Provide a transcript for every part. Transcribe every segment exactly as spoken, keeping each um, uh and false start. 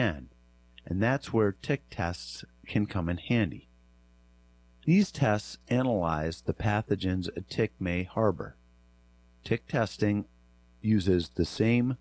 can, and that's where tick tests can come in handy. These tests analyze the pathogens a tick may harbor. Tick testing uses the same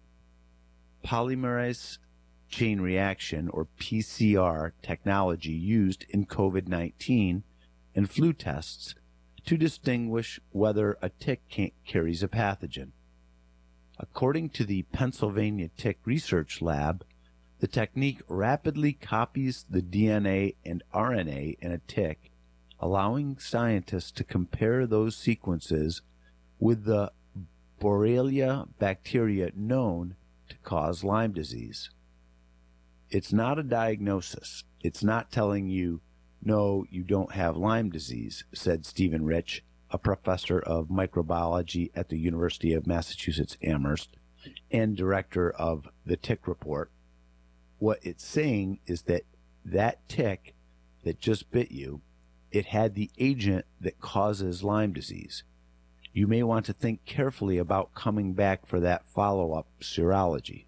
polymerase chain reaction, or P C R, technology used in COVID nineteen and flu tests to distinguish whether a tick carries a pathogen. According to the Pennsylvania Tick Research Lab, the technique rapidly copies the D N A and R N A in a tick, allowing scientists to compare those sequences with the Borrelia bacteria known to cause Lyme disease. It's not a diagnosis. It's not telling you, no, you don't have Lyme disease, said Stephen Rich, a professor of microbiology at the University of Massachusetts Amherst and director of the Tick Report. What it's saying is that that tick that just bit you, it had the agent that causes Lyme disease. You may want to think carefully about coming back for that follow-up serology.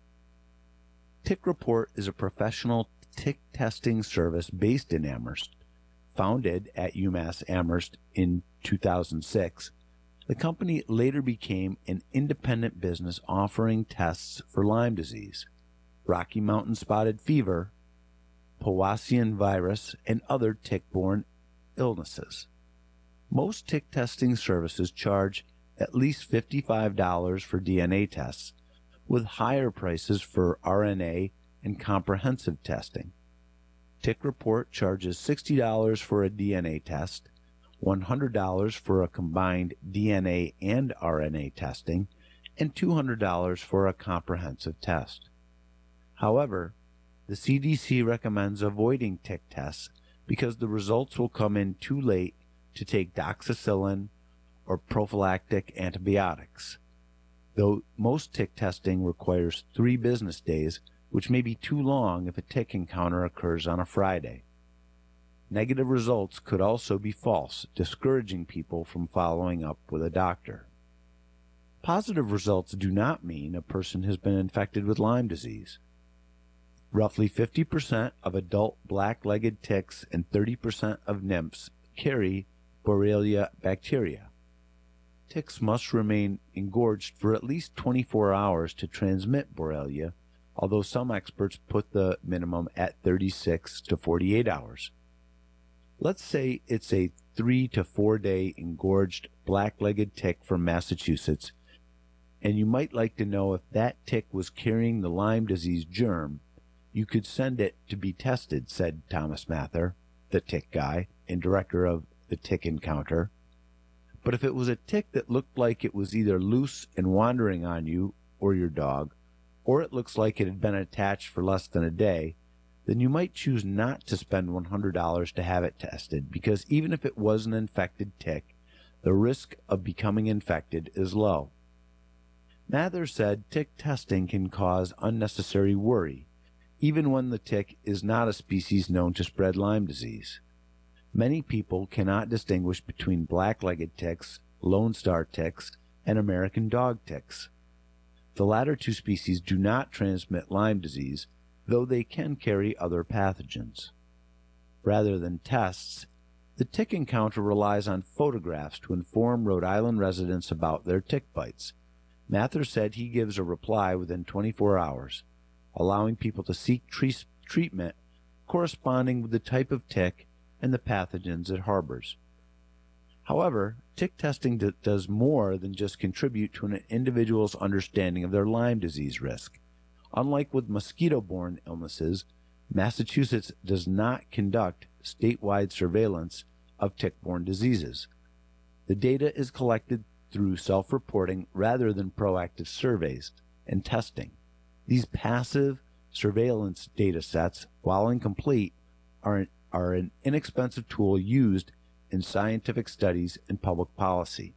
Tick Report is a professional tick testing service based in Amherst. Founded at UMass Amherst in two thousand six, the company later became an independent business offering tests for Lyme disease, Rocky Mountain spotted fever, Powassan virus, and other tick-borne illnesses. Most tick testing services charge at least fifty-five dollars for D N A tests, with higher prices for R N A and comprehensive testing. Tick Report charges sixty dollars for a D N A test, one hundred dollars for a combined D N A and R N A testing, and two hundred dollars for a comprehensive test. However, the C D C recommends avoiding tick tests because the results will come in too late to take doxycycline or prophylactic antibiotics. Though most tick testing requires three business days, which may be too long if a tick encounter occurs on a Friday. Negative results could also be false, discouraging people from following up with a doctor. Positive results do not mean a person has been infected with Lyme disease. Roughly fifty percent of adult black-legged ticks and thirty percent of nymphs carry Borrelia bacteria. Ticks must remain engorged for at least twenty-four hours to transmit Borrelia, although some experts put the minimum at thirty-six to forty-eight hours. Let's say it's a three to four day engorged black-legged tick from Massachusetts, and you might like to know if that tick was carrying the Lyme disease germ. You could send it to be tested, said Thomas Mather, the tick guy and director of the Tick Encounter. But if it was a tick that looked like it was either loose and wandering on you or your dog, or it looks like it had been attached for less than a day, then you might choose not to spend one hundred dollars to have it tested, because even if it was an infected tick, the risk of becoming infected is low. Mather said tick testing can cause unnecessary worry, even when the tick is not a species known to spread Lyme disease. Many people cannot distinguish between black-legged ticks, Lone Star ticks, and American dog ticks. The latter two species do not transmit Lyme disease, though they can carry other pathogens. Rather than tests, the Tick Encounter relies on photographs to inform Rhode Island residents about their tick bites. Mather said he gives a reply within twenty-four hours, allowing people to seek tre- treatment corresponding with the type of tick and the pathogens it harbors. However, tick testing d- does more than just contribute to an individual's understanding of their Lyme disease risk. Unlike with mosquito-borne illnesses, Massachusetts does not conduct statewide surveillance of tick-borne diseases. The data is collected through self-reporting rather than proactive surveys and testing. These passive surveillance data sets, while incomplete, are, are an inexpensive tool used in scientific studies and public policy.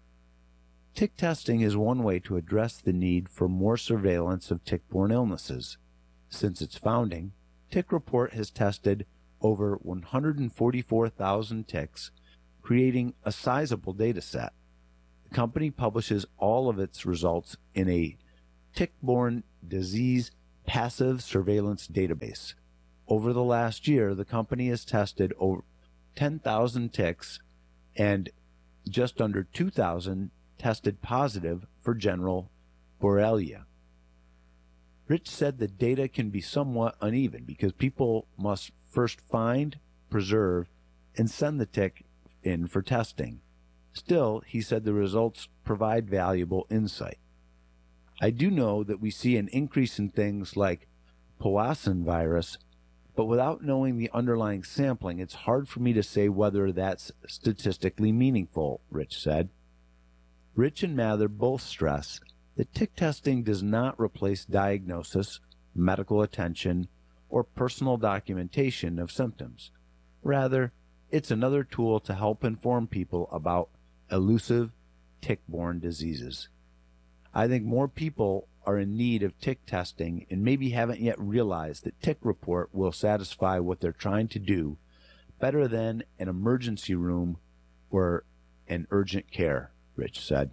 Tick testing is one way to address the need for more surveillance of tick-borne illnesses. Since its founding, Tick Report has tested over one hundred forty-four thousand ticks, creating a sizable data set. The company publishes all of its results in a tick-borne disease passive surveillance database. Over the last year, the company has tested over ten thousand ticks, and just under two thousand tested positive for general Borrelia. Rich said the data can be somewhat uneven because people must first find, preserve, and send the tick in for testing. Still, he said the results provide valuable insight. I do know that we see an increase in things like Powassan virus, but without knowing the underlying sampling, it's hard for me to say whether that's statistically meaningful, Rich said. Rich and Mather both stress that tick testing does not replace diagnosis, medical attention, or personal documentation of symptoms. Rather, it's another tool to help inform people about elusive tick-borne diseases. I think more people are in need of tick testing and maybe haven't yet realized that Tick Report will satisfy what they're trying to do better than an emergency room or an urgent care, Rich said.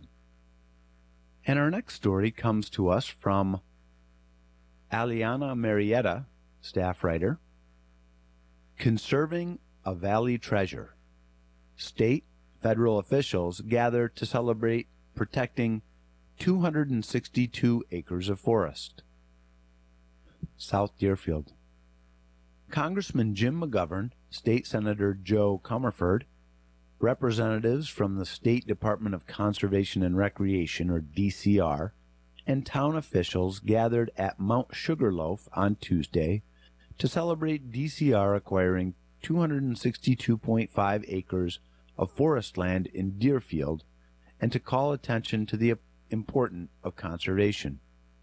And our next story comes to us from Aliana Marietta, staff writer. Conserving a Valley Treasure. State, federal officials gather to celebrate protecting two hundred sixty-two acres of forest. South Deerfield. Congressman Jim McGovern, State Senator Joe Comerford, representatives from the State Department of Conservation and Recreation, or D C R, and town officials gathered at Mount Sugarloaf on Tuesday to celebrate D C R acquiring two hundred sixty-two point five acres of forest land in Deerfield and to call attention to the importance of conservation.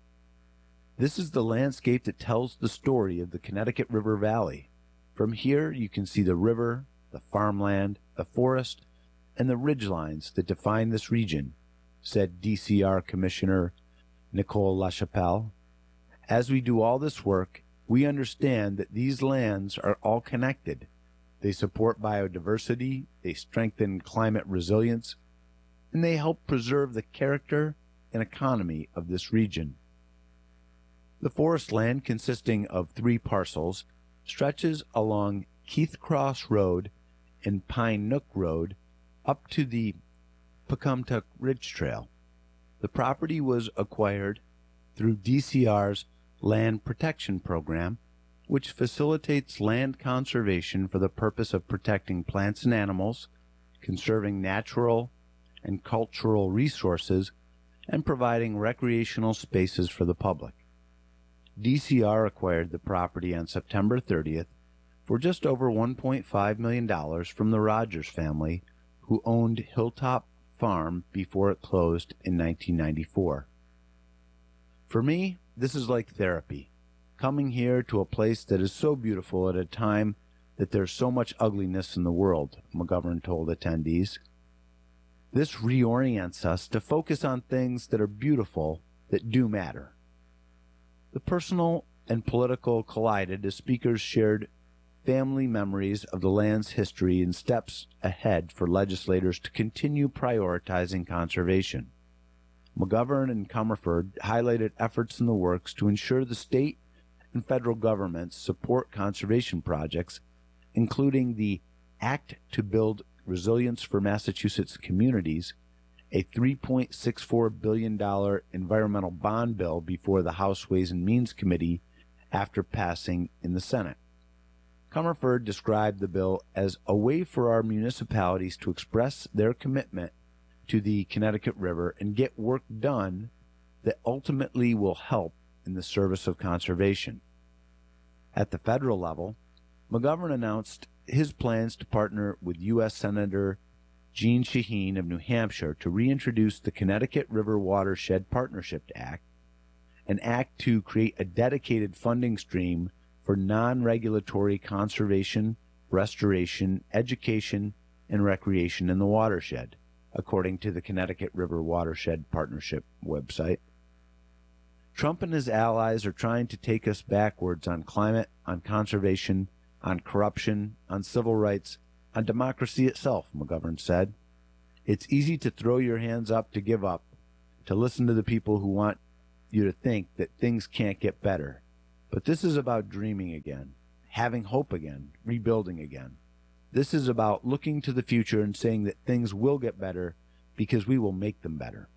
This is the landscape that tells the story of the Connecticut River Valley. From here you can see the river, the farmland, the forest, and the ridgelines that define this region, said D C R Commissioner Nicole LaChapelle. As we do all this work, we understand that these lands are all connected. They support biodiversity, they strengthen climate resilience, and they help preserve the character and economy of this region. The forest land, consisting of three parcels, stretches along Keith Cross Road and Pine Nook Road up to the Pecumtuck Ridge Trail. The property was acquired through D C R's Land Protection Program, which facilitates land conservation for the purpose of protecting plants and animals, conserving natural and cultural resources, and providing recreational spaces for the public. D C R acquired the property on September thirtieth for just over one point five million dollars from the Rogers family, who owned Hilltop Farm before it closed in nineteen ninety-four. For me, this is like therapy, coming here to a place that is so beautiful at a time that there's so much ugliness in the world, McGovern told attendees. This reorients us to focus on things that are beautiful, that do matter. The personal and political collided as speakers shared family memories of the land's history and steps ahead for legislators to continue prioritizing conservation. McGovern and Comerford highlighted efforts in the works to ensure the state and federal governments support conservation projects, including the Act to Build Resilience for Massachusetts Communities, a three point six four billion dollars environmental bond bill before the House Ways and Means Committee after passing in the Senate. Comerford described the bill as a way for our municipalities to express their commitment to the Connecticut River and get work done that ultimately will help in the service of conservation. At the federal level, McGovern announced his plans to partner with U S Senator Jeanne Shaheen of New Hampshire to reintroduce the Connecticut River Watershed Partnership Act, an act to create a dedicated funding stream for non-regulatory conservation, restoration, education, and recreation in the watershed, according to the Connecticut River Watershed Partnership website. Trump and his allies are trying to take us backwards on climate, on conservation, on corruption, on civil rights, on democracy itself, McGovern said. It's easy to throw your hands up to give up, to listen to the people who want you to think that things can't get better. But this is about dreaming again, having hope again, rebuilding again. This is about looking to the future and saying that things will get better because we will make them better.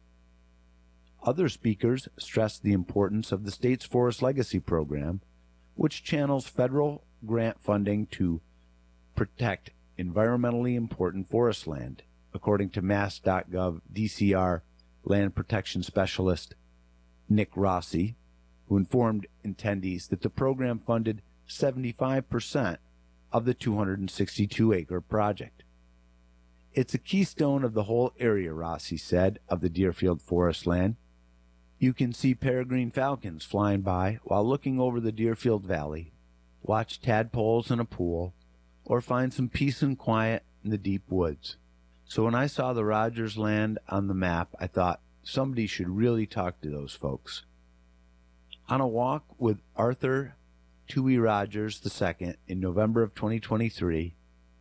Other speakers stressed the importance of the state's Forest Legacy Program, which channels federal grant funding to protect environmentally important forest land, according to mass dot gov D C R land protection specialist Nick Rossi, who informed attendees that the program funded seventy-five percent of the two hundred sixty-two acre project. It's a keystone of the whole area, Rossi said, of the Deerfield forest land. You can see peregrine falcons flying by while looking over the Deerfield Valley, watch tadpoles in a pool, or find some peace and quiet in the deep woods. So when I saw the Rogers land on the map, I thought somebody should really talk to those folks. On a walk with Arthur Toohey Rogers the Second in November of twenty twenty-three,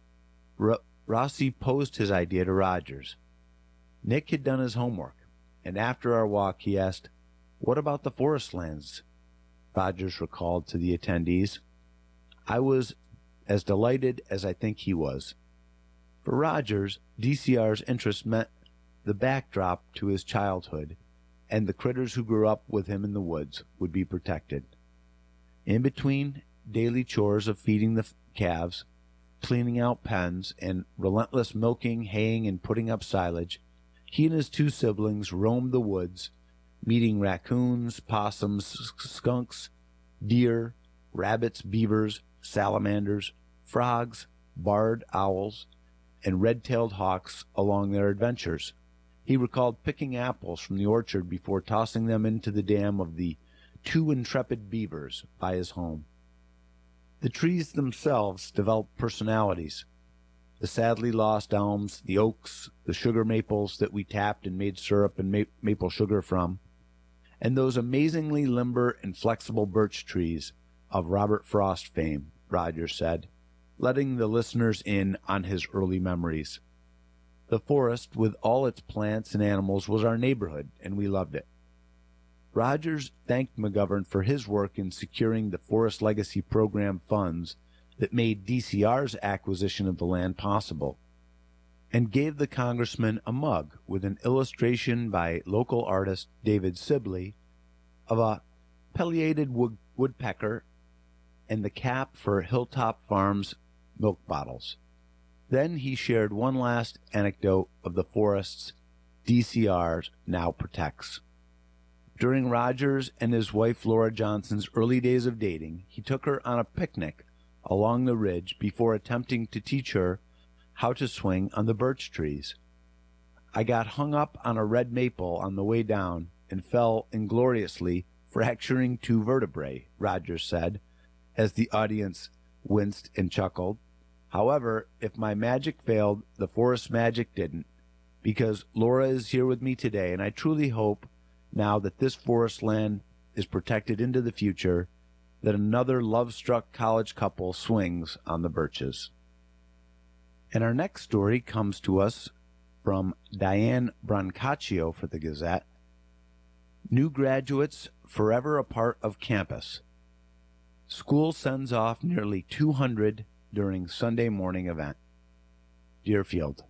R- Rossi posed his idea to Rogers. Nick had done his homework, and after our walk he asked, "What about the forest lands?" Rogers recalled to the attendees. I was as delighted as I think he was. For Rogers, D C R's interest meant the backdrop to his childhood, and the critters who grew up with him in the woods would be protected. In between daily chores of feeding the calves, cleaning out pens, and relentless milking, haying, and putting up silage, he and his two siblings roamed the woods, meeting raccoons, possums, skunks, deer, rabbits, beavers, salamanders, frogs, barred owls, and red-tailed hawks along their adventures. He recalled picking apples from the orchard before tossing them into the dam of the two intrepid beavers by his home. The trees themselves developed personalities. The sadly lost elms, the oaks, the sugar maples that we tapped and made syrup and ma- maple sugar from, and those amazingly limber and flexible birch trees of Robert Frost fame, Rogers said, letting the listeners in on his early memories. The forest, with all its plants and animals, was our neighborhood, and we loved it. Rogers thanked McGovern for his work in securing the Forest Legacy Program funds that made D C R's acquisition of the land possible, and gave the congressman a mug with an illustration by local artist David Sibley of a pileated wood- woodpecker and the cap for Hilltop Farms milk bottles. Then he shared one last anecdote of the forests D C R now protects. During Rogers and his wife Laura Johnson's early days of dating, he took her on a picnic along the ridge before attempting to teach her how to swing on the birch trees. I got hung up on a red maple on the way down and fell ingloriously, fracturing two vertebrae, Rogers said, as the audience winced and chuckled. However, if my magic failed, the forest magic didn't, because Laura is here with me today, and I truly hope, now that this forest land is protected into the future, that another love-struck college couple swings on the birches. And our next story comes to us from Diane Brancaccio for the Gazette. New graduates forever a part of campus. School sends off nearly two hundred during Sunday morning event. Deerfield.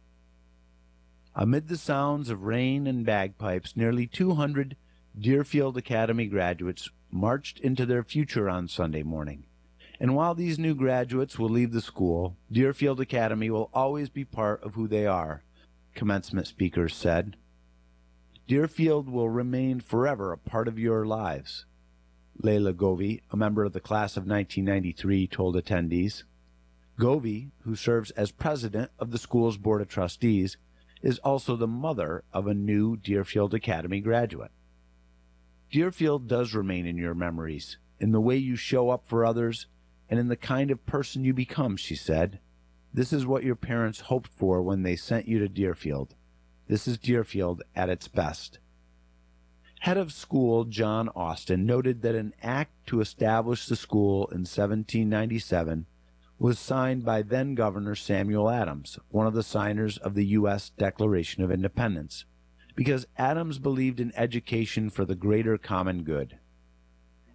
Amid the sounds of rain and bagpipes, nearly two hundred Deerfield Academy graduates marched into their future on Sunday morning. And while these new graduates will leave the school, Deerfield Academy will always be part of who they are, commencement speakers said. Deerfield will remain forever a part of your lives, Leila Govey, a member of the class of nineteen ninety-three, told attendees. Govey, who serves as president of the school's board of trustees, is also the mother of a new Deerfield Academy graduate. Deerfield does remain in your memories, in the way you show up for others, and in the kind of person you become, she said. This is what your parents hoped for when they sent you to Deerfield. This is Deerfield at its best. Head of school John Austin noted that an act to establish the school in seventeen ninety-seven was signed by then-Governor Samuel Adams, one of the signers of the U S Declaration of Independence, because Adams believed in education for the greater common good.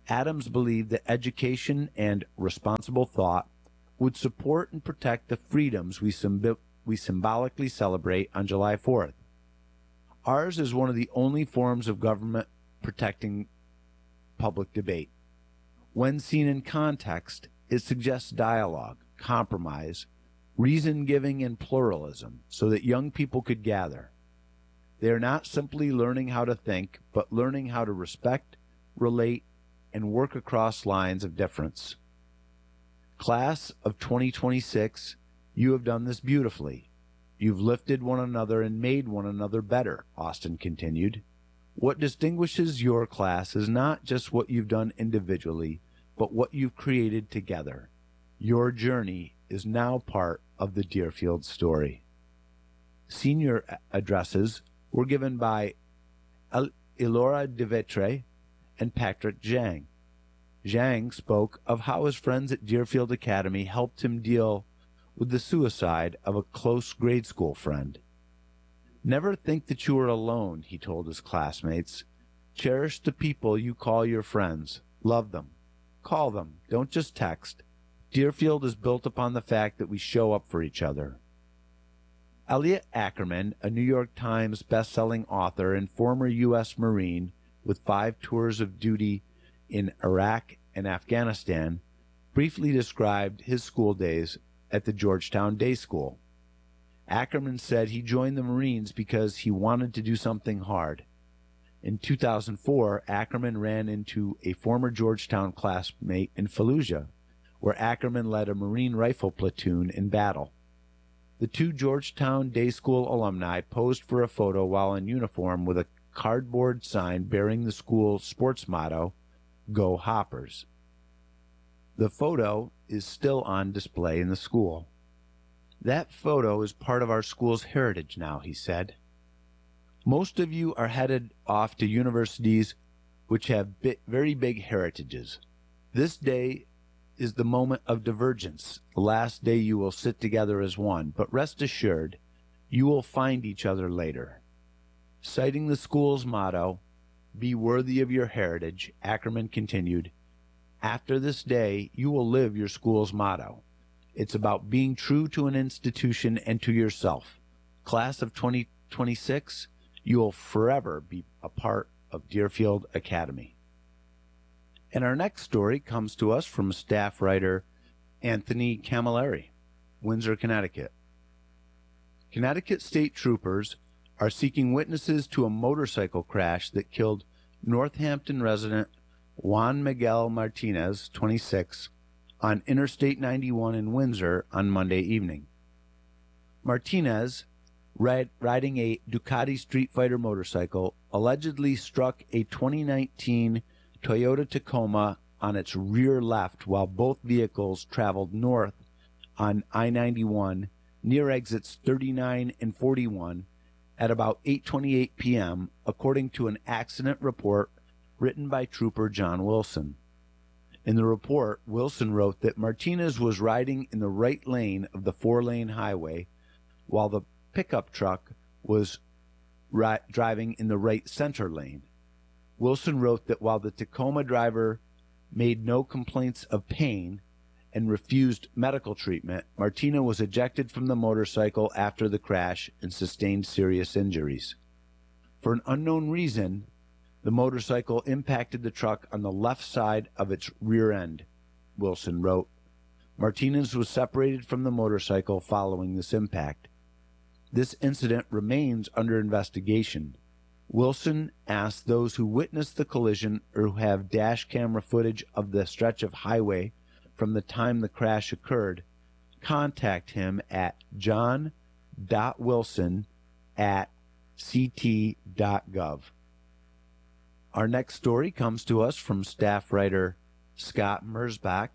Adams believed that education and responsible thought would support and protect the freedoms we, symb- we symbolically celebrate on July fourth. Ours is one of the only forms of government protecting public debate. When seen in context, it suggests dialogue, compromise, reason-giving, and pluralism so that young people could gather. They are not simply learning how to think, but learning how to respect, relate, and work across lines of difference. Class of twenty twenty-six, you have done this beautifully. You've lifted one another and made one another better, Austin continued. What distinguishes your class is not just what you've done individually, but what you've created together. Your journey is now part of the Deerfield story. Senior addresses were given by Elora DeVitre and Patrick Zhang. Zhang spoke of how his friends at Deerfield Academy helped him deal with the suicide of a close grade school friend. Never think that you are alone, he told his classmates. Cherish the people you call your friends. Love them. Call them. Don't just text. Deerfield is built upon the fact that we show up for each other. Elliot Ackerman, a New York Times best-selling author and former U S Marine with five tours of duty in Iraq and Afghanistan, briefly described his school days at the Georgetown Day School. Ackerman said he joined the Marines because he wanted to do something hard. In two thousand four, Ackerman ran into a former Georgetown classmate in Fallujah, where Ackerman led a Marine rifle platoon in battle. The two Georgetown Day School alumni posed for a photo while in uniform with a cardboard sign bearing the school's sports motto, Go Hoppers. The photo is still on display in the school. That photo is part of our school's heritage now, he said. Most of you are headed off to universities which have bi- very big heritages. This day is the moment of divergence, the last day you will sit together as one, but rest assured, you will find each other later. Citing the school's motto, Be worthy of your heritage, Ackerman continued, After this day, you will live your school's motto. It's about being true to an institution and to yourself. Class of twenty twenty-six, you will forever be a part of Deerfield Academy. And our next story comes to us from staff writer Anthony Camilleri, Windsor, Connecticut. Connecticut state troopers are seeking witnesses to a motorcycle crash that killed Northampton resident Juan Miguel Martinez, twenty-six, on Interstate ninety-one in Windsor on Monday evening. Martinez, ride, riding a Ducati Street Fighter motorcycle, allegedly struck a twenty nineteen Toyota Tacoma on its rear left while both vehicles traveled north on I ninety-one near exits thirty-nine and forty-one at about eight twenty-eight p.m., according to an accident report written by Trooper John Wilson. In the report, Wilson wrote that Martinez was riding in the right lane of the four-lane highway while the pickup truck was ri- driving in the right center lane. Wilson wrote that while the Tacoma driver made no complaints of pain and refused medical treatment, Martinez was ejected from the motorcycle after the crash and sustained serious injuries. For an unknown reason, the motorcycle impacted the truck on the left side of its rear end, Wilson wrote. Martinez was separated from the motorcycle following this impact. This incident remains under investigation. Wilson asked those who witnessed the collision or who have dash camera footage of the stretch of highway from the time the crash occurred, contact him at john dot wilson at c t dot gov. Our next story comes to us from staff writer Scott Merzbach.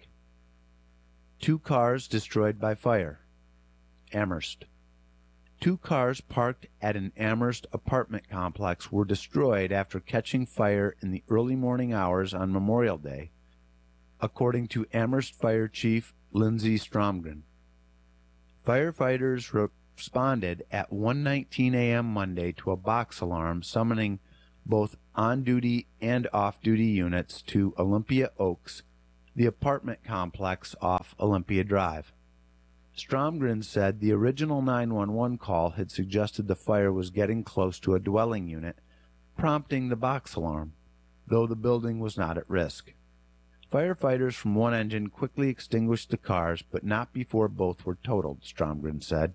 Two cars destroyed by fire. Amherst. Two cars parked at an Amherst apartment complex were destroyed after catching fire in the early morning hours on Memorial Day, according to Amherst Fire Chief Lindsey Stromgren. Firefighters responded at one nineteen a.m. Monday to a box alarm summoning both on-duty and off-duty units to Olympia Oaks, the apartment complex off Olympia Drive. Stromgren said the original nine one one call had suggested the fire was getting close to a dwelling unit, prompting the box alarm, though the building was not at risk. Firefighters from one engine quickly extinguished the cars, but not before both were totaled, Stromgren said.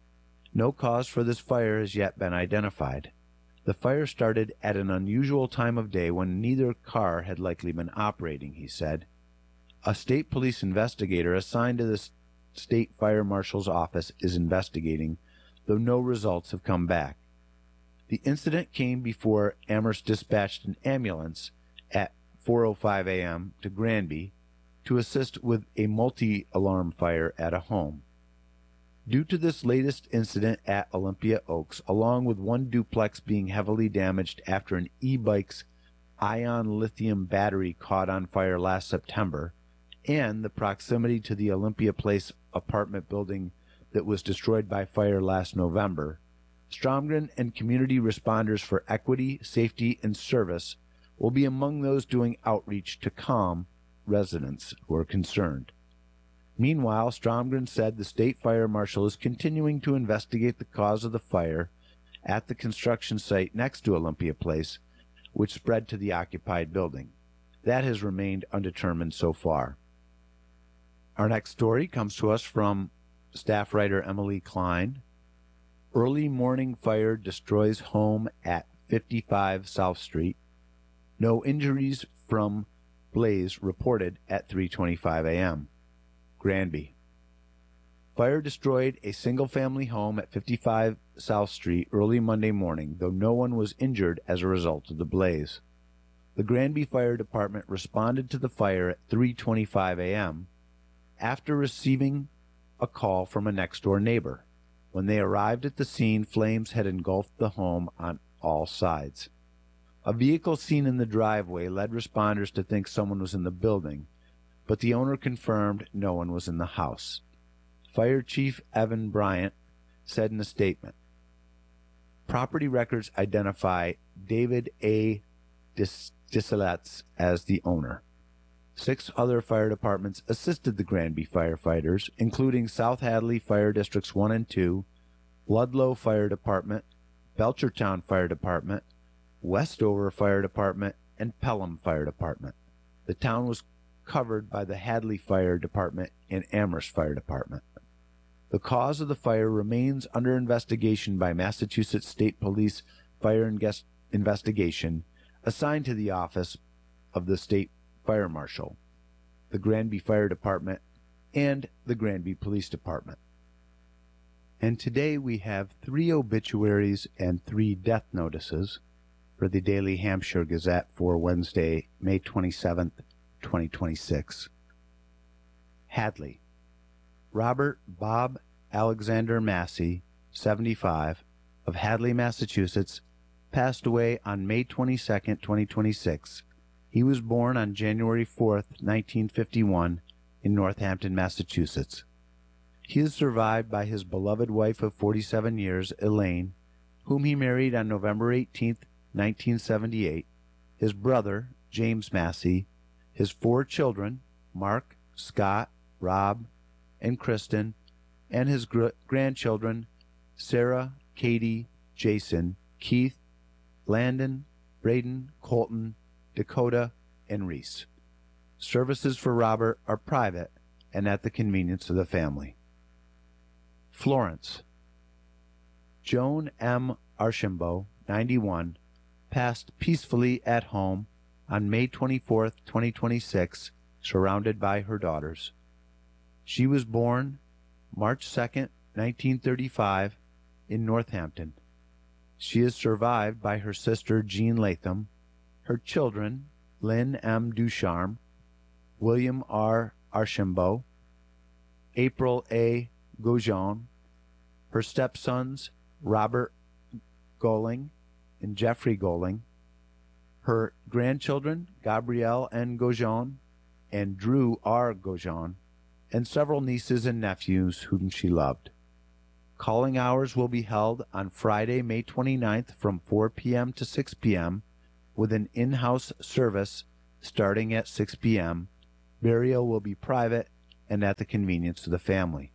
No cause for this fire has yet been identified. The fire started at an unusual time of day when neither car had likely been operating, he said. A state police investigator assigned to the state fire marshal's office is investigating, though no results have come back. The incident came before Amherst dispatched an ambulance at four oh five a.m. to Granby to assist with a multi-alarm fire at a home. Due to this latest incident at Olympia Oaks, along with one duplex being heavily damaged after an e-bike's ion lithium battery caught on fire last September, and the proximity to the Olympia Place apartment building that was destroyed by fire last November, Stromgren and community responders for equity, safety, and service will be among those doing outreach to calm residents who are concerned. Meanwhile, Stromgren said the state fire marshal is continuing to investigate the cause of the fire at the construction site next to Olympia Place, which spread to the occupied building. That has remained undetermined so far. Our next story comes to us from staff writer Emily Klein. Early morning fire destroys home at fifty-five South Street. No injuries from blaze reported at three twenty-five a.m. Granby. Fire destroyed a single-family home at fifty-five South Street early Monday morning, though no one was injured as a result of the blaze. The Granby Fire Department responded to the fire at three twenty-five a.m. after receiving a call from a next-door neighbor. When they arrived at the scene, flames had engulfed the home on all sides. A vehicle seen in the driveway led responders to think someone was in the building, but the owner confirmed no one was in the house. Fire Chief Evan Bryant said in a statement, "Property records identify David A. Disseletz as the owner." Six other fire departments assisted the Granby firefighters, including South Hadley Fire Districts one and two, Ludlow Fire Department, Belchertown Fire Department, Westover Fire Department, and Pelham Fire Department. The town was covered by the Hadley Fire Department and Amherst Fire Department. The cause of the fire remains under investigation by Massachusetts State Police Fire Investigation, assigned to the office of the State Fire Marshal, the Granby Fire Department, and the Granby Police Department. And today we have three obituaries and three death notices for the Daily Hampshire Gazette for Wednesday, May twenty-seventh, twenty twenty-six. Hadley. Robert Bob Alexander Massey, seventy-five, of Hadley, Massachusetts, passed away on May twenty-second, twenty twenty-six. He was born on January fourth, nineteen fifty-one, in Northampton, Massachusetts. He is survived by his beloved wife of forty-seven years, Elaine, whom he married on November eighteenth, nineteen seventy-eight, his brother, James Massey, his four children, Mark, Scott, Rob, and Kristen, and his gr- grandchildren, Sarah, Katie, Jason, Keith, Landon, Braden, Colton, Dakota, and Reese. Services for Robert are private and at the convenience of the family. Florence. Joan M. Archambault, ninety-one, passed peacefully at home on May twenty-fourth, twenty twenty-six, surrounded by her daughters. She was born March second, nineteen thirty-five, in Northampton. She is survived by her sister Jean Latham, her children Lynn M. Ducharme, William R. Archambault, April A. Gaujon, her stepsons Robert Goling and Jeffrey Goling, her grandchildren Gabrielle N. Gaujon and Drew R. Gaujon, and several nieces and nephews whom she loved. Calling hours will be held on Friday, May twenty-ninth from four p.m. to six p.m., with an in-house service starting at six p.m. Burial will be private and at the convenience of the family.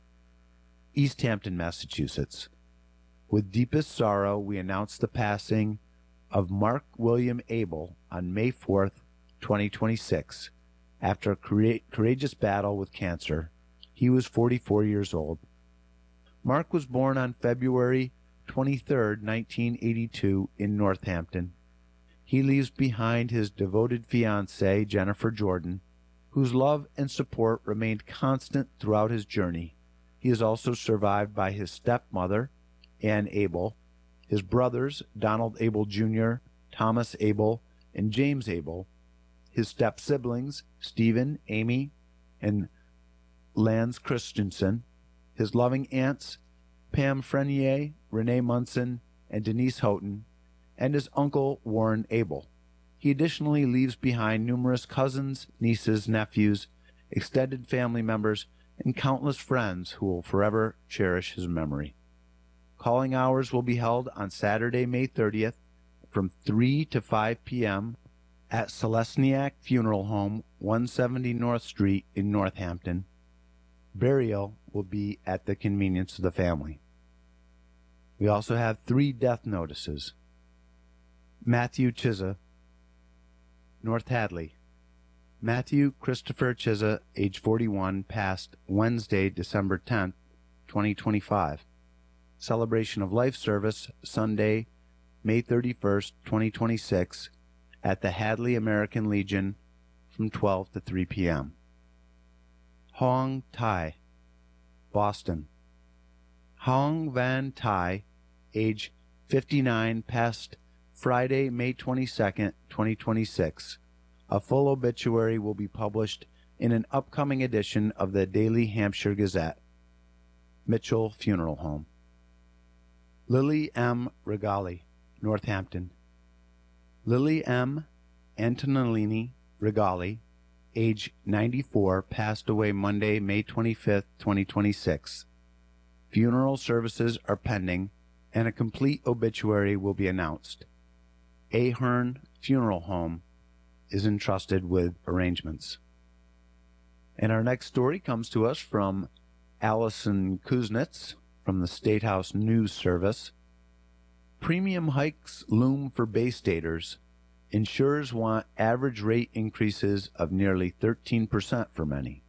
East Hampton, Massachusetts. With deepest sorrow, we announce the passing of Mark William Abel on May fourth, twenty twenty-six, after a courageous battle with cancer. He was forty-four years old. Mark was born on February twenty-third, nineteen eighty-two, in Northampton. He leaves behind his devoted fiancée, Jennifer Jordan, whose love and support remained constant throughout his journey. He is also survived by his stepmother, Ann Abel, his brothers, Donald Abel Junior, Thomas Abel, and James Abel, his step-siblings, Stephen, Amy, and Lance Christensen, his loving aunts, Pam Frenier, Renee Munson, and Denise Houghton, and his uncle, Warren Abel. He additionally leaves behind numerous cousins, nieces, nephews, extended family members, and countless friends who will forever cherish his memory. Calling hours will be held on Saturday, May thirtieth, from three to five p.m. at Selesniak Funeral Home, one seventy North Street in Northampton. Burial will be at the convenience of the family. We also have three death notices. Matthew Chizza, North Hadley. Matthew Christopher Chizza, age forty-one, passed Wednesday, December tenth, twenty twenty-five. Celebration of life service, Sunday, May thirty-first, twenty twenty-six, at the Hadley American Legion from twelve to three p.m. Hong Tai, Boston. Hong Van Tai, age fifty-nine, passed Friday, May twenty-second, twenty twenty-six. A full obituary will be published in an upcoming edition of the Daily Hampshire Gazette. Mitchell Funeral Home. Lily M. Regali, Northampton. Lily M. Antonellini Regali, age ninety-four, passed away Monday, May twenty-fifth, twenty twenty-six. Funeral services are pending, and a complete obituary will be announced. Ahern Funeral Home is entrusted with arrangements. And our next story comes to us from Allison Kuznets from the State House News Service. Premium hikes loom for Bay Staters. Insurers want average rate increases of nearly thirteen percent for many.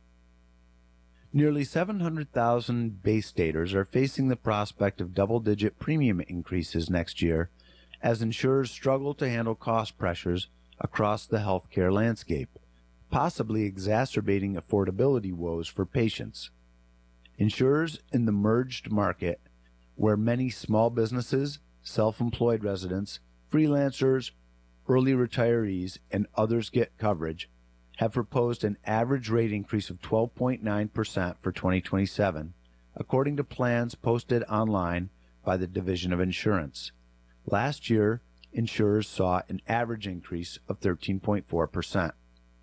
Nearly seven hundred thousand Bay Staters are facing the prospect of double-digit premium increases next year as insurers struggle to handle cost pressures across the healthcare landscape, possibly exacerbating affordability woes for patients. Insurers in the merged market, where many small businesses, self-employed residents, freelancers, early retirees, and others get coverage, have proposed an average rate increase of twelve point nine percent for twenty twenty-seven, according to plans posted online by the Division of Insurance. Last year, insurers saw an average increase of thirteen point four percent.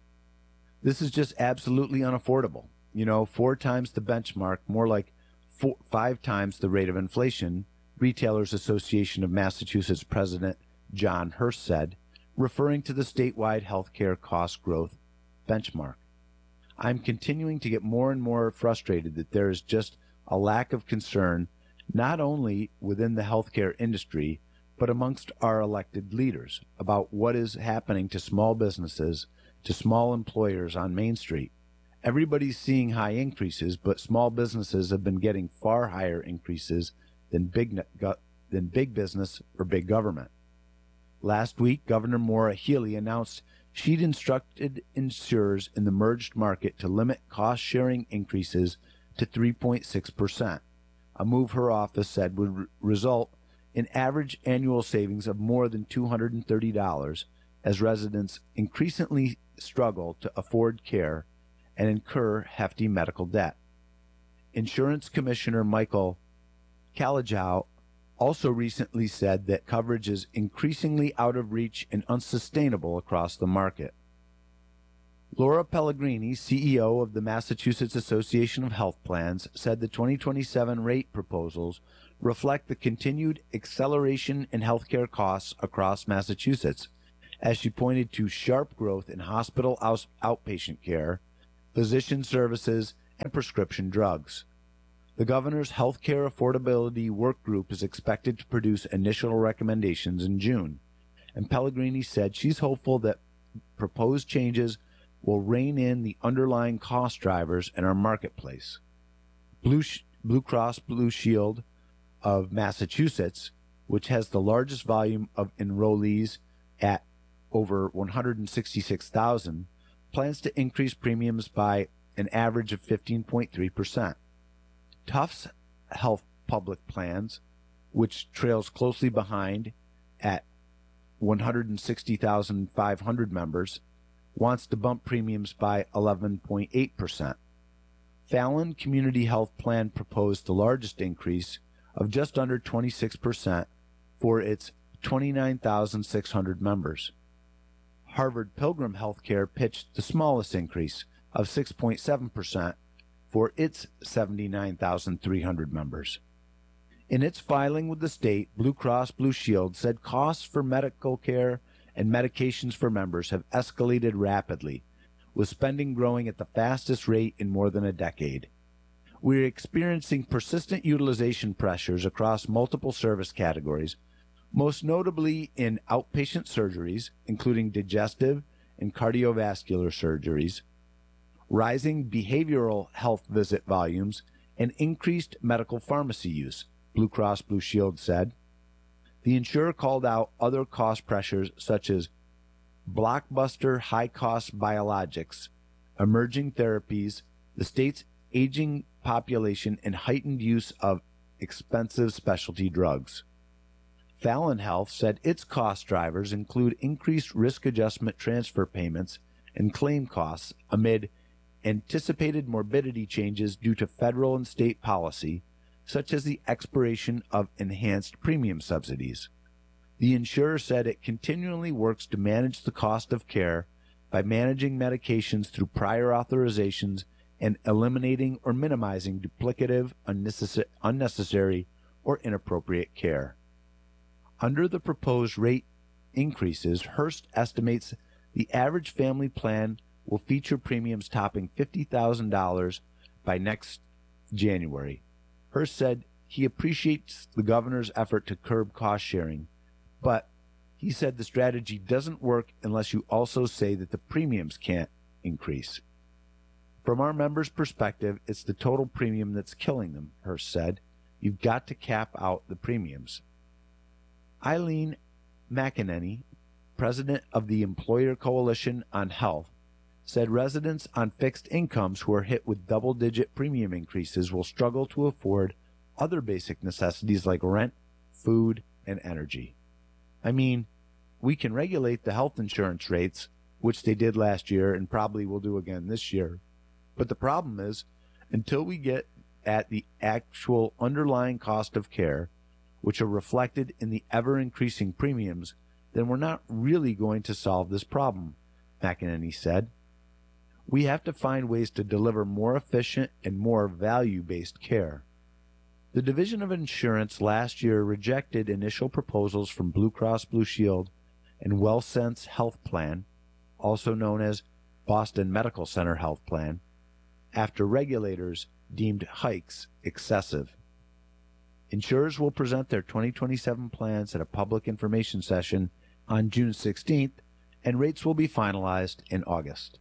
This is just absolutely unaffordable. You know, four times the benchmark, more like four, five times the rate of inflation, Retailers Association of Massachusetts President John Hurst said, referring to the statewide healthcare cost growth benchmark. I'm continuing to get more and more frustrated that there is just a lack of concern, not only within the healthcare industry, but amongst our elected leaders about what is happening to small businesses, to small employers on Main Street. Everybody's seeing high increases, but small businesses have been getting far higher increases than big, than big business or big government. Last week, Governor Maura Healey announced she'd instructed insurers in the merged market to limit cost-sharing increases to three point six percent, a move her office said would re- result in average annual savings of more than two hundred thirty dollars as residents increasingly struggle to afford care and incur hefty medical debt. Insurance Commissioner Michael Kalajow also recently said that coverage is increasingly out of reach and unsustainable across the market. Laura Pellegrini, C E O of the Massachusetts Association of Health Plans, said the twenty twenty-seven rate proposals reflect the continued acceleration in healthcare costs across Massachusetts, as she pointed to sharp growth in hospital out- outpatient care, physician services, and prescription drugs. The governor's healthcare affordability work group is expected to produce initial recommendations in June, and Pellegrini said she's hopeful that proposed changes will rein in the underlying cost drivers in our marketplace. Blue, Blue Cross Blue Shield of Massachusetts, which has the largest volume of enrollees at over one hundred sixty-six thousand, plans to increase premiums by an average of fifteen point three percent. Tufts Health Public Plans, which trails closely behind at one hundred sixty thousand five hundred members, wants to bump premiums by eleven point eight percent. Fallon Community Health Plan proposed the largest increase of just under twenty-six percent for its twenty-nine thousand six hundred members. Harvard Pilgrim Healthcare pitched the smallest increase of six point seven percent for its seventy-nine thousand three hundred members. In its filing with the state, Blue Cross Blue Shield said costs for medical care and medications for members have escalated rapidly, with spending growing at the fastest rate in more than a decade. We're experiencing persistent utilization pressures across multiple service categories, most notably in outpatient surgeries, including digestive and cardiovascular surgeries, rising behavioral health visit volumes, and increased medical pharmacy use, Blue Cross Blue Shield said. The insurer called out other cost pressures such as blockbuster high-cost biologics, emerging therapies, the state's aging population, and heightened use of expensive specialty drugs. Fallon Health said its cost drivers include increased risk adjustment transfer payments and claim costs amid anticipated morbidity changes due to federal and state policy, such as the expiration of enhanced premium subsidies. The insurer said it continually works to manage the cost of care by managing medications through prior authorizations and eliminating or minimizing duplicative, unnecessary, or inappropriate care. Under the proposed rate increases, Hearst estimates the average family plan will feature premiums topping fifty thousand dollars by next January. Hearst said he appreciates the governor's effort to curb cost sharing, but he said the strategy doesn't work unless you also say that the premiums can't increase. From our members' perspective, it's the total premium that's killing them, Hearst said. You've got to cap out the premiums. Eileen McEnany, president of the Employer Coalition on Health, said residents on fixed incomes who are hit with double-digit premium increases will struggle to afford other basic necessities like rent, food, and energy. I mean, we can regulate the health insurance rates, which they did last year and probably will do again this year. But the problem is, until we get at the actual underlying cost of care, which are reflected in the ever-increasing premiums, then we're not really going to solve this problem, McEnany said. We have to find ways to deliver more efficient and more value-based care. The Division of Insurance last year rejected initial proposals from Blue Cross Blue Shield and WellSense Health Plan, also known as Boston Medical Center Health Plan, after regulators deemed hikes excessive. Insurers will present their twenty twenty-seven plans at a public information session on June sixteenth, and rates will be finalized in August.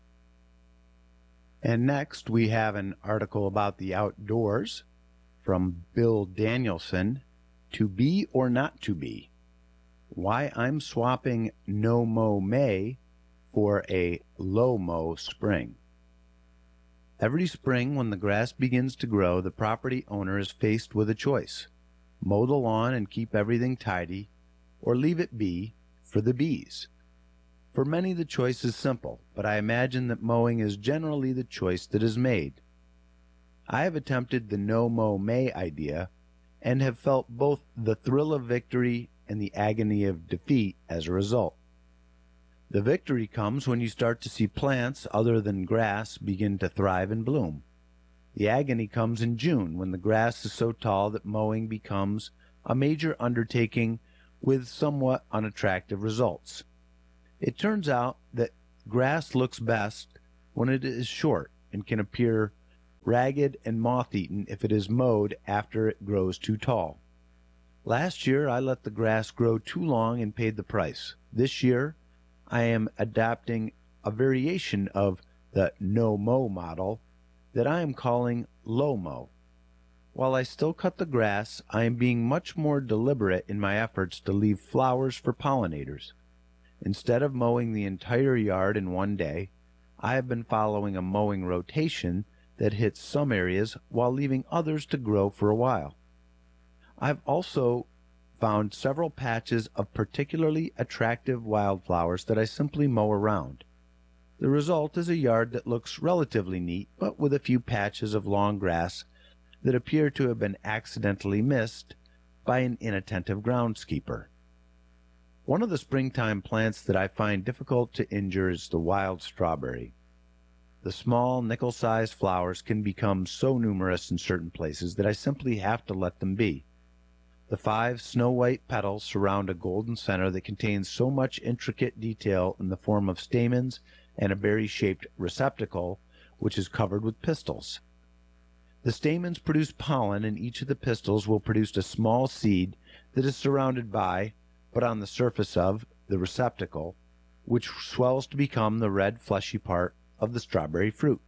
And next, we have an article about the outdoors from Bill Danielson, To Be or Not to Be, Why I'm Swapping No-Mow May for a Low-Mow Spring. Every spring, when the grass begins to grow, the property owner is faced with a choice: mow the lawn and keep everything tidy, or leave it be for the bees. For many, the choice is simple, but I imagine that mowing is generally the choice that is made. I have attempted the no-mow May idea and have felt both the thrill of victory and the agony of defeat as a result. The victory comes when you start to see plants other than grass begin to thrive and bloom. The agony comes in June when the grass is so tall that mowing becomes a major undertaking with somewhat unattractive results. It turns out that grass looks best when it is short and can appear ragged and moth-eaten if it is mowed after it grows too tall. Last year I let the grass grow too long and paid the price. This year I am adopting a variation of the no-mow model that I am calling low-mow. While I still cut the grass, I am being much more deliberate in my efforts to leave flowers for pollinators. Instead of mowing the entire yard in one day, I have been following a mowing rotation that hits some areas while leaving others to grow for a while. I've also found several patches of particularly attractive wildflowers that I simply mow around. The result is a yard that looks relatively neat, but with a few patches of long grass that appear to have been accidentally missed by an inattentive groundskeeper. One of the springtime plants that I find difficult to injure is the wild strawberry. The small, nickel-sized flowers can become so numerous in certain places that I simply have to let them be. The five snow-white petals surround a golden center that contains so much intricate detail in the form of stamens and a berry-shaped receptacle, which is covered with pistils. The stamens produce pollen, and each of the pistils will produce a small seed that is surrounded by, but on the surface of, the receptacle, which swells to become the red fleshy part of the strawberry fruit.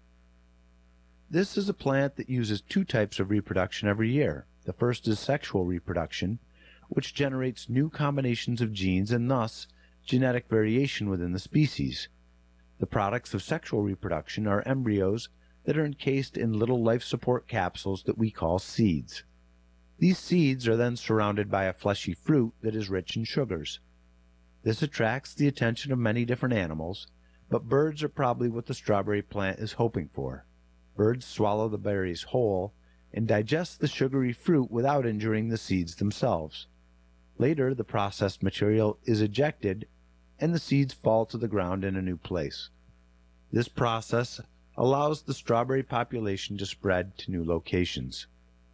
This is a plant that uses two types of reproduction every year. The first is sexual reproduction, which generates new combinations of genes and thus genetic variation within the species. The products of sexual reproduction are embryos that are encased in little life support capsules that we call seeds. These seeds are then surrounded by a fleshy fruit that is rich in sugars. This attracts the attention of many different animals, but birds are probably what the strawberry plant is hoping for. Birds swallow the berries whole and digest the sugary fruit without injuring the seeds themselves. Later, the processed material is ejected and the seeds fall to the ground in a new place. This process allows the strawberry population to spread to new locations.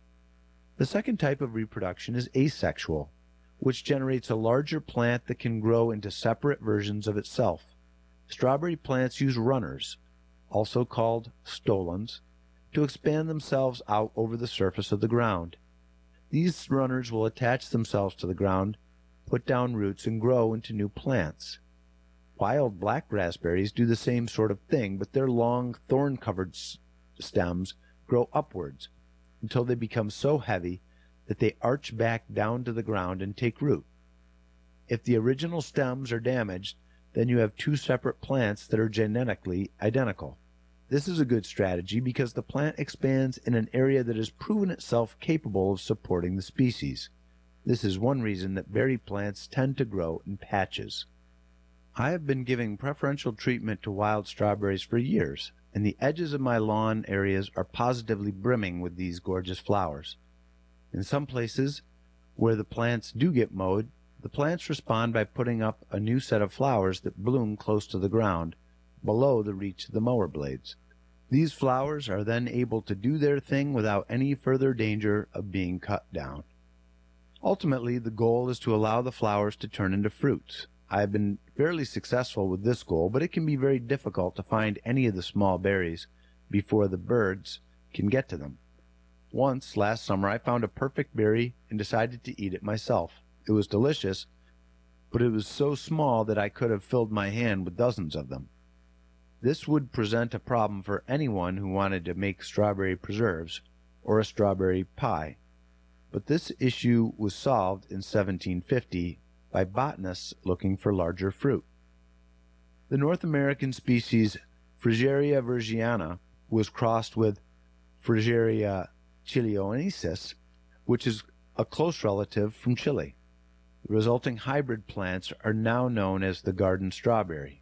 The second type of reproduction is asexual, which generates a larger plant that can grow into separate versions of itself. Strawberry plants use runners, also called stolons, to expand themselves out over the surface of the ground. These runners will attach themselves to the ground, put down roots, and grow into new plants. Wild black raspberries do the same sort of thing, but their long, thorn-covered stems grow upwards until they become so heavy that they arch back down to the ground and take root. If the original stems are damaged, then you have two separate plants that are genetically identical. This is a good strategy because the plant expands in an area that has proven itself capable of supporting the species. This is one reason that berry plants tend to grow in patches. I have been giving preferential treatment to wild strawberries for years, and the edges of my lawn areas are positively brimming with these gorgeous flowers. In some places where the plants do get mowed, the plants respond by putting up a new set of flowers that bloom close to the ground, below the reach of the mower blades. These flowers are then able to do their thing without any further danger of being cut down. Ultimately, the goal is to allow the flowers to turn into fruits. I have been fairly successful with this goal, but it can be very difficult to find any of the small berries before the birds can get to them. Once, last summer, I found a perfect berry and decided to eat it myself. It was delicious, but it was so small that I could have filled my hand with dozens of them. This would present a problem for anyone who wanted to make strawberry preserves or a strawberry pie. But this issue was solved in seventeen fifty by botanists looking for larger fruit. The North American species Fragaria virgiana was crossed with Fragaria chileonensis, which is a close relative from Chile. The resulting hybrid plants are now known as the garden strawberry,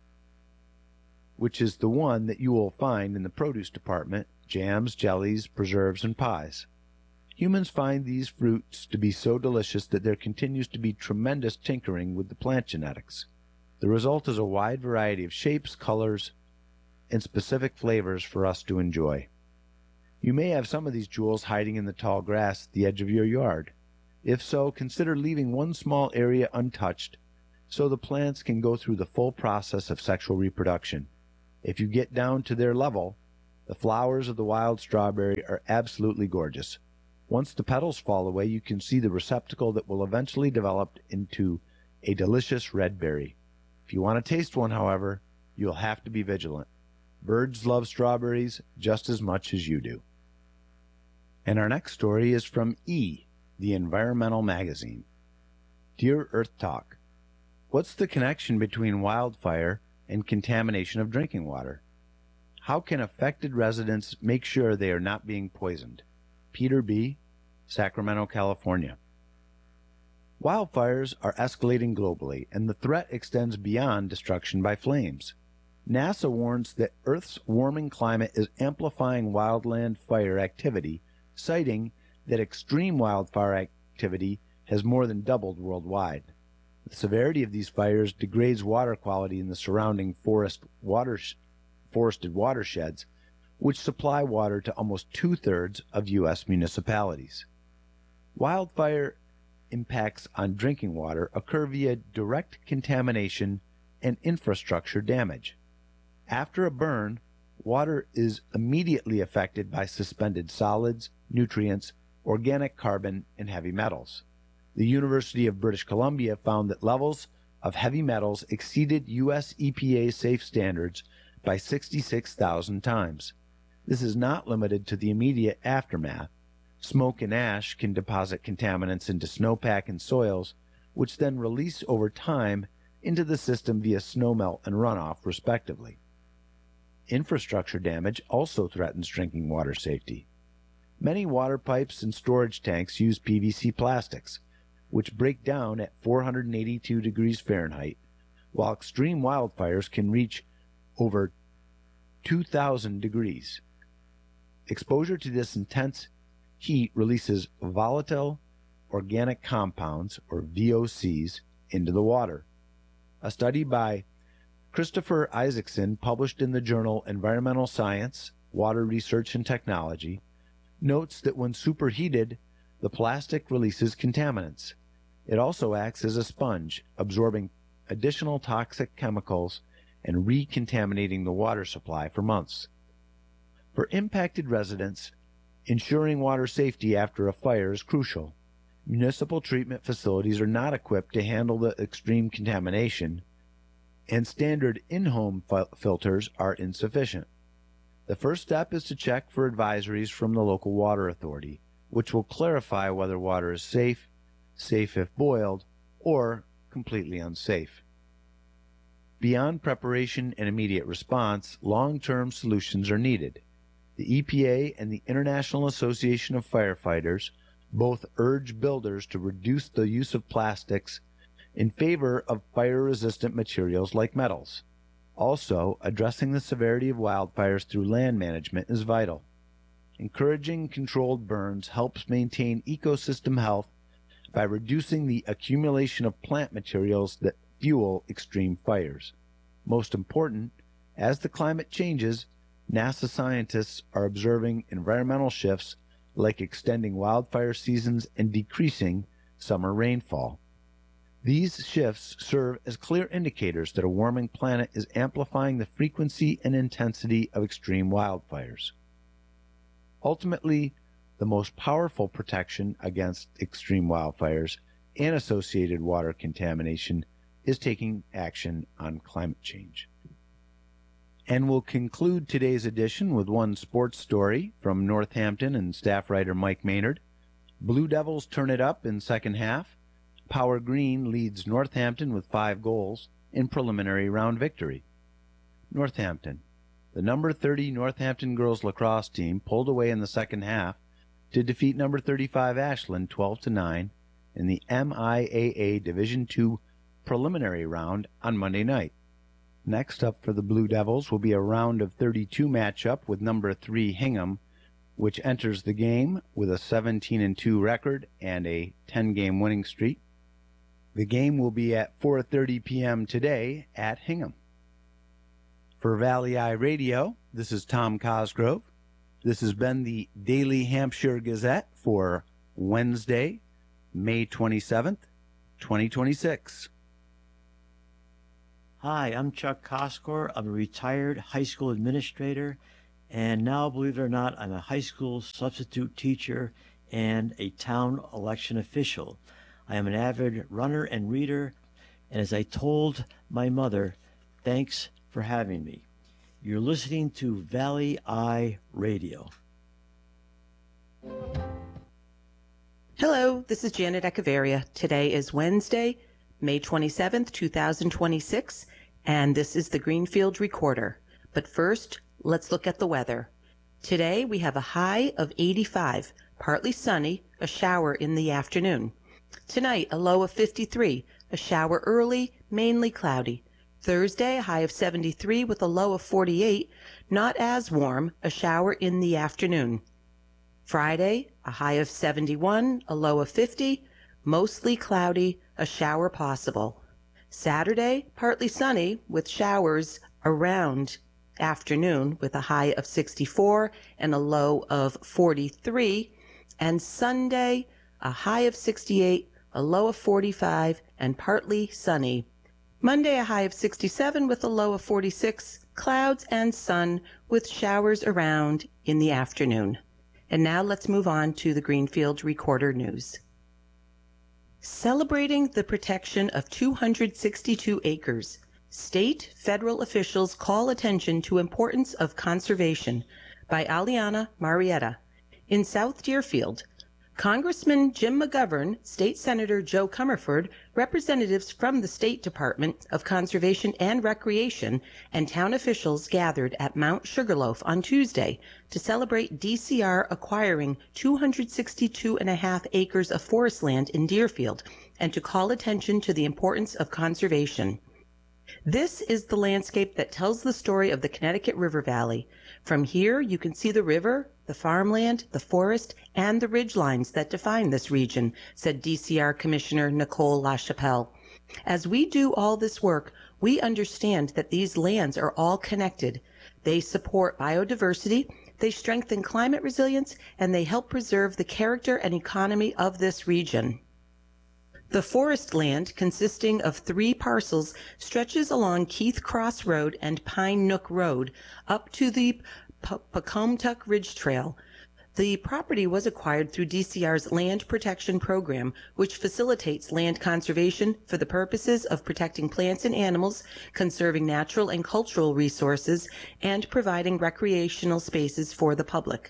which is the one that you will find in the produce department, jams, jellies, preserves, and pies. Humans find these fruits to be so delicious that there continues to be tremendous tinkering with the plant genetics. The result is a wide variety of shapes, colors, and specific flavors for us to enjoy. You may have some of these jewels hiding in the tall grass at the edge of your yard. If so, consider leaving one small area untouched so the plants can go through the full process of sexual reproduction. If you get down to their level, the flowers of the wild strawberry are absolutely gorgeous. Once the petals fall away, you can see the receptacle that will eventually develop into a delicious red berry. If you want to taste one, however, you'll have to be vigilant. Birds love strawberries just as much as you do. And our next story is from E, the environmental magazine. Dear Earth Talk, what's the connection between wildfire and contamination of drinking water? How can affected residents make sure they are not being poisoned? Peter B., Sacramento, California. Wildfires are escalating globally, and the threat extends beyond destruction by flames. NASA warns that Earth's warming climate is amplifying wildland fire activity, citing that extreme wildfire activity has more than doubled worldwide. The severity of these fires degrades water quality in the surrounding forest waters, forested watersheds, which supply water to almost two-thirds of U S municipalities. Wildfire impacts on drinking water occur via direct contamination and infrastructure damage. After a burn, water is immediately affected by suspended solids, nutrients, organic carbon, and heavy metals. The University of British Columbia found that levels of heavy metals exceeded U S E P A safe standards by sixty-six thousand times. This is not limited to the immediate aftermath. Smoke and ash can deposit contaminants into snowpack and soils, which then release over time into the system via snowmelt and runoff, respectively. Infrastructure damage also threatens drinking water safety. Many water pipes and storage tanks use P V C plastics, which break down at four hundred eighty-two degrees Fahrenheit, while extreme wildfires can reach over two thousand degrees. Exposure to this intense heat releases volatile organic compounds, or V O Cs, into the water. A study by Christopher Isaacson, published in the journal Environmental Science, Water Research and Technology, notes that when superheated, the plastic releases contaminants. It also acts as a sponge, absorbing additional toxic chemicals and recontaminating the water supply for months. For impacted residents, ensuring water safety after a fire is crucial. Municipal treatment facilities are not equipped to handle the extreme contamination, and standard in-home fil- filters are insufficient. The first step is to check for advisories from the local water authority, which will clarify whether water is safe, safe if boiled, or completely unsafe. Beyond preparation and immediate response, long-term solutions are needed. The E P A and the International Association of Firefighters both urge builders to reduce the use of plastics in favor of fire-resistant materials like metals. Also, addressing the severity of wildfires through land management is vital. Encouraging controlled burns helps maintain ecosystem health by reducing the accumulation of plant materials that fuel extreme fires. Most important, as the climate changes, NASA scientists are observing environmental shifts like extending wildfire seasons and decreasing summer rainfall. These shifts serve as clear indicators that a warming planet is amplifying the frequency and intensity of extreme wildfires. Ultimately, the most powerful protection against extreme wildfires and associated water contamination is taking action on climate change. And we'll conclude today's edition with one sports story from Northampton and staff writer Mike Maynard. Blue Devils turn it up in second half. Power Green leads Northampton with five goals in preliminary round victory. Northampton. The number thirty Northampton girls lacrosse team pulled away in the second half to defeat number thirty-five Ashland twelve to nine in the M I A A Division two preliminary round on Monday night. Next up for the Blue Devils will be a round of thirty-two matchup with number three Hingham, which enters the game with a seventeen and two record and a ten-game winning streak. The game will be at four thirty p.m. today at Hingham. For Valley Eye Radio, this is Tom Cosgrove. This has been the Daily Hampshire Gazette for Wednesday, May twenty-seventh, twenty twenty-six. Hi, I'm Chuck Koskor. I'm a retired high school administrator, and now, believe it or not, I'm a high school substitute teacher and a town election official. I am an avid runner and reader, and as I told my mother, thanks for having me. You're listening to Valley Eye Radio. Hello, this is Janet Echeverria. Today is Wednesday, May twenty-seventh, two thousand twenty-six, and this is the Greenfield Recorder. But first, let's look at the weather. Today we have a high of eighty-five, partly sunny, a shower in the afternoon. Tonight, a low of fifty-three, a shower early, mainly cloudy. Thursday, a high of seventy-three with a low of forty-eight, not as warm, a shower in the afternoon. Friday, a high of seventy-one, a low of fifty, mostly cloudy, a shower possible. Saturday, partly sunny with showers around afternoon with a high of sixty-four and a low of forty-three. And Sunday, a high of sixty-eight, a low of forty-five, and partly sunny. Monday, a high of sixty-seven with a low of forty-six, clouds and sun with showers around in the afternoon. And now let's move on to the Greenfield Recorder News. Celebrating the protection of two hundred sixty-two acres, state, federal officials call attention to importance of conservation by Aliana Marietta. In South Deerfield, Congressman Jim McGovern, State Senator Joe Comerford, representatives from the State Department of Conservation and Recreation, and town officials gathered at Mount Sugarloaf on Tuesday to celebrate D C R acquiring two hundred sixty-two and a half acres of forest land in Deerfield and to call attention to the importance of conservation. This is the landscape that tells the story of the Connecticut River Valley. From here, you can see the river, the farmland, the forest, and the ridgelines that define this region, said D C R Commissioner Nicole LaChapelle. As we do all this work, we understand that these lands are all connected. They support biodiversity, they strengthen climate resilience, and they help preserve the character and economy of this region. The forest land, consisting of three parcels, stretches along Keith Cross Road and Pine Nook Road up to the P- Pocomtuck Ridge Trail. The property was acquired through D C R's Land Protection Program, which facilitates land conservation for the purposes of protecting plants and animals, conserving natural and cultural resources, and providing recreational spaces for the public.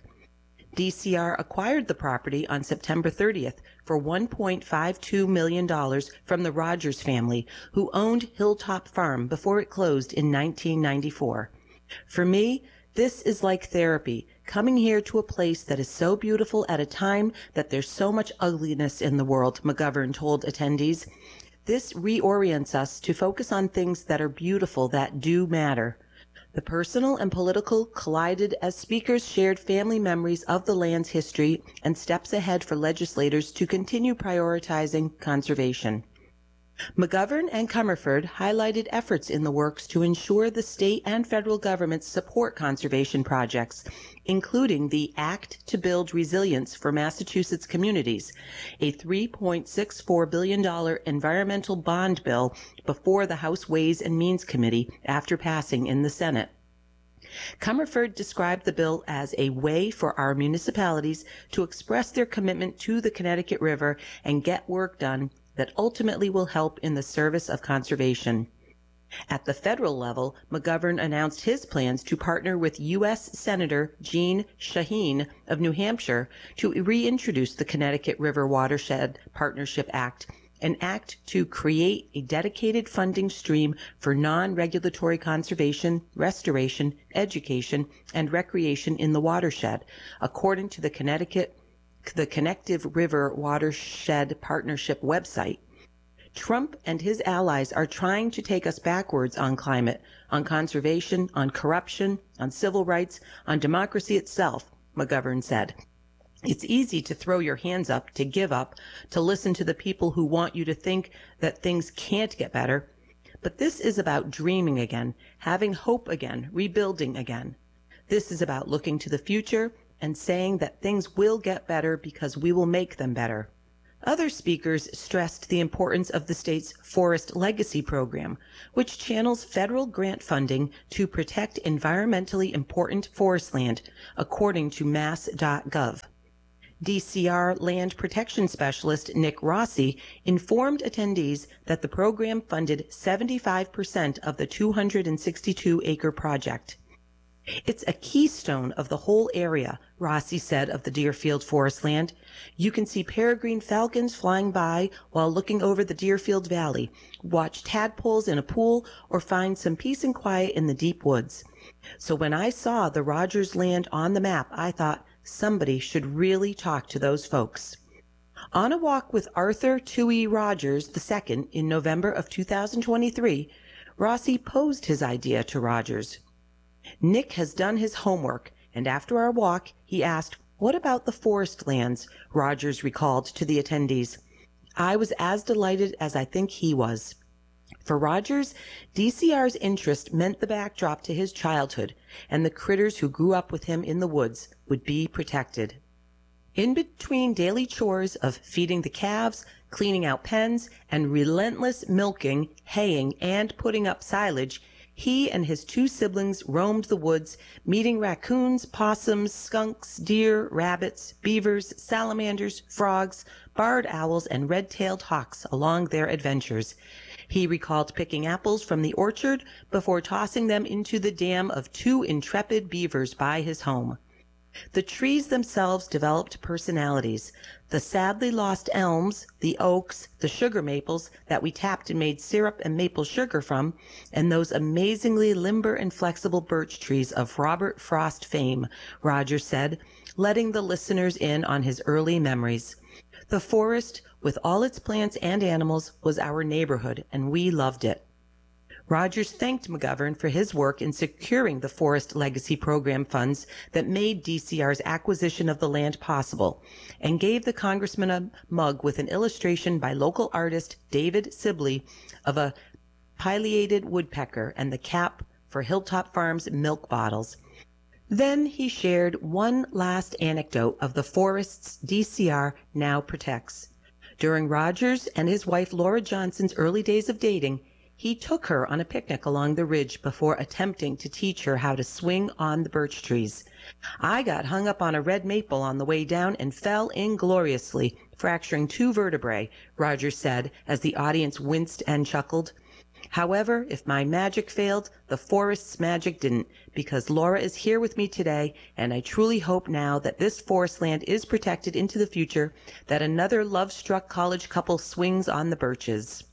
D C R acquired the property on September thirtieth for one point five two million dollars from the Rogers family, who owned Hilltop Farm before it closed in nineteen ninety-four. For me, this is like therapy, coming here to a place that is so beautiful at a time that there's so much ugliness in the world, McGovern told attendees. This reorients us to focus on things that are beautiful, that do matter. The personal and political collided as speakers shared family memories of the land's history and steps ahead for legislators to continue prioritizing conservation. McGovern and Comerford highlighted efforts in the works to ensure the state and federal governments support conservation projects, including the Act to Build Resilience for Massachusetts Communities, a three point six four billion dollars environmental bond bill before the House Ways and Means Committee after passing in the Senate. Comerford described the bill as a way for our municipalities to express their commitment to the Connecticut River and get work done that ultimately will help in the service of conservation. At the federal level, McGovern announced his plans to partner with U S Senator Jeanne Shaheen of New Hampshire to reintroduce the Connecticut River Watershed Partnership Act, an act to create a dedicated funding stream for non-regulatory conservation, restoration, education, and recreation in the watershed, according to the Connecticut the Connective River Watershed Partnership website. Trump and his allies are trying to take us backwards on climate, on conservation, on corruption, on civil rights, on democracy itself, McGovern said. It's easy to throw your hands up, to give up, to listen to the people who want you to think that things can't get better. But this is about dreaming again, having hope again, rebuilding again. This is about looking to the future and saying that things will get better because we will make them better. Other speakers stressed the importance of the state's Forest Legacy Program, which channels federal grant funding to protect environmentally important forest land, according to mass dot gov. D C R Land Protection Specialist Nick Rossi informed attendees that the program funded seventy-five percent of the two hundred sixty-two acre project. It's a keystone of the whole area, Rossi said of the Deerfield Forest Land. You can see peregrine falcons flying by while looking over the Deerfield Valley, watch tadpoles in a pool, or find some peace and quiet in the deep woods. So when I saw the Rogers land on the map, I thought somebody should really talk to those folks. On a walk with Arthur Toohey Rogers the Second in November of two thousand twenty-three, Rossi posed his idea to Rogers. Nick has done his homework, and after our walk, he asked, "What about the forest lands?" Rogers recalled to the attendees. I was as delighted as I think he was. For Rogers, D C R's interest meant the backdrop to his childhood, and the critters who grew up with him in the woods would be protected. In between daily chores of feeding the calves, cleaning out pens, and relentless milking, haying, and putting up silage, he and his two siblings roamed the woods, meeting raccoons, possums, skunks, deer, rabbits, beavers, salamanders, frogs, barred owls, and red-tailed hawks along their adventures. He recalled picking apples from the orchard before tossing them into the dam of two intrepid beavers by his home. The trees themselves developed personalities. The sadly lost elms, the oaks, the sugar maples that we tapped and made syrup and maple sugar from, and those amazingly limber and flexible birch trees of Robert Frost fame, Rogers said, letting the listeners in on his early memories. The forest, with all its plants and animals, was our neighborhood, and we loved it. Rogers thanked McGovern for his work in securing the Forest Legacy Program funds that made D C R's acquisition of the land possible, and gave the congressman a mug with an illustration by local artist David Sibley of a pileated woodpecker and the cap for Hilltop Farms milk bottles. Then he shared one last anecdote of the forests D C R now protects. During Rogers and his wife Laura Johnson's early days of dating, he took her on a picnic along the ridge before attempting to teach her how to swing on the birch trees. I got hung up on a red maple on the way down and fell ingloriously, fracturing two vertebrae, Rogers said as the audience winced and chuckled. However, if my magic failed, the forest's magic didn't, because Laura is here with me today, and I truly hope now that this forest land is protected into the future, that another love-struck college couple swings on the birches.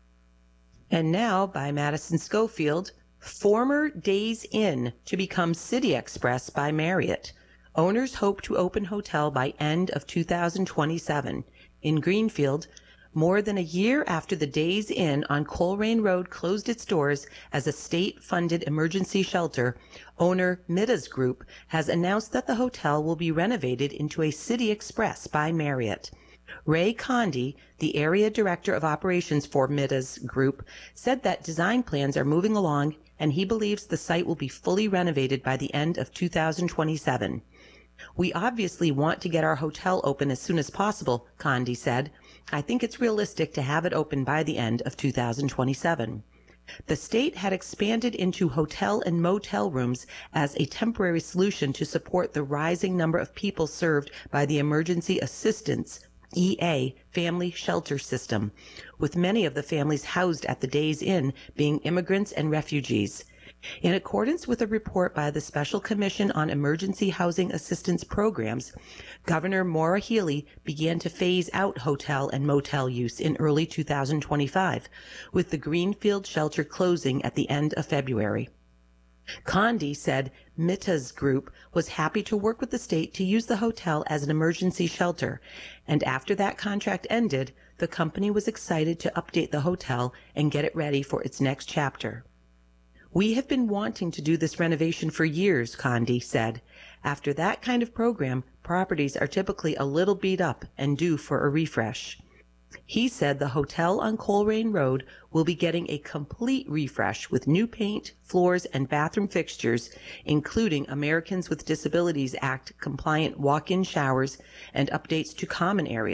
And now, by Madison Schofield, former Days Inn to become City Express by Marriott. Owners hope to open hotel by end of two thousand twenty-seven. In Greenfield, more than a year after the Days Inn on Coleraine Road closed its doors as a state-funded emergency shelter, owner Midas Group has announced that the hotel will be renovated into a City Express by Marriott. Ray Condi, the area director of operations for Midas Group, said that design plans are moving along and he believes the site will be fully renovated by the end of two thousand twenty-seven. We obviously want to get our hotel open as soon as possible, Condi said. I think it's realistic to have it open by the end of two thousand twenty-seven. The state had expanded into hotel and motel rooms as a temporary solution to support the rising number of people served by the Emergency Assistance E A family shelter system, with many of the families housed at the Days Inn being immigrants and refugees. In accordance with a report by the Special Commission on Emergency Housing Assistance Programs, Governor Maura Healey began to phase out hotel and motel use in early two thousand twenty-five, with the Greenfield shelter closing at the end of February. Condi said Mitas Group was happy to work with the state to use the hotel as an emergency shelter, and after that contract ended, the company was excited to update the hotel and get it ready for its next chapter. We have been wanting to do this renovation for years, Condi said. After that kind of program, properties are typically a little beat up and due for a refresh. He said the hotel on Coleraine Road will be getting a complete refresh with new paint, floors, and bathroom fixtures, including Americans with Disabilities Act compliant walk-in showers and updates to common areas,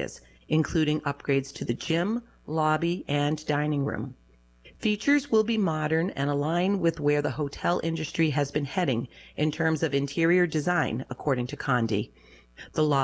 including upgrades to the gym, lobby, and dining room. Features will be modern and align with where the hotel industry has been heading in terms of interior design, according to Condi. The lobby